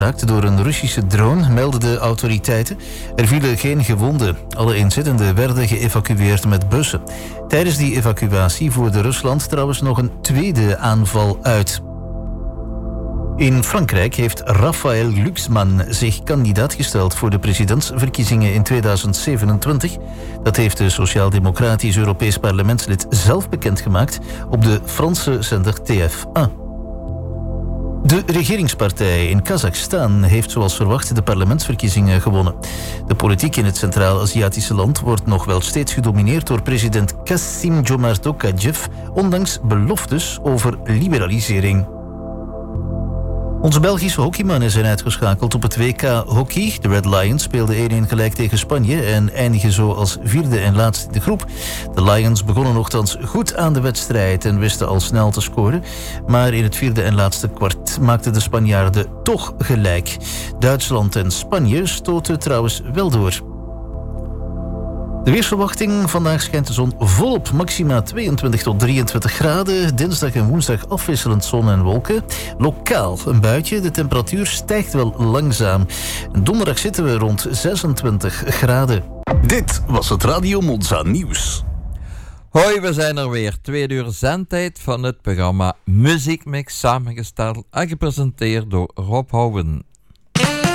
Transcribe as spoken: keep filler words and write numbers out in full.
geraakt door een Russische drone, melden de autoriteiten. Er vielen geen gewonden. Alle inzittenden werden geëvacueerd met bussen. Tijdens die evacuatie voerde Rusland trouwens nog een tweede aanval uit. In Frankrijk heeft Raphaël Glucksmann zich kandidaat gesteld voor de presidentsverkiezingen in tweeduizend zevenentwintig. Dat heeft de sociaal-democratisch Europees parlementslid zelf bekendgemaakt op de Franse zender T F één. De regeringspartij in Kazachstan heeft zoals verwacht de parlementsverkiezingen gewonnen. De politiek in het Centraal-Aziatische land wordt nog wel steeds gedomineerd door president Kassym-Jomart Tokayev, ondanks beloftes over liberalisering. Onze Belgische hockeymannen zijn uitgeschakeld op het W K hockey. De Red Lions speelden één-één gelijk tegen Spanje en eindigen zo als vierde en laatste in de groep. De Lions begonnen nogthans goed aan de wedstrijd en wisten al snel te scoren. Maar in het vierde en laatste kwart maakten de Spanjaarden toch gelijk. Duitsland en Spanje stoten trouwens wel door. De weersverwachting: vandaag schijnt de zon volop, maxima tweeëntwintig tot drieëntwintig graden. Dinsdag en woensdag afwisselend zon en wolken. Lokaal een buitje, de temperatuur stijgt wel langzaam. Donderdag zitten we rond zesentwintig graden. Dit was het Radio Monza Nieuws. Hoi, we zijn er weer. Tweede uur zendtijd van het programma Muziekmix, samengesteld en gepresenteerd door Rob Houwen.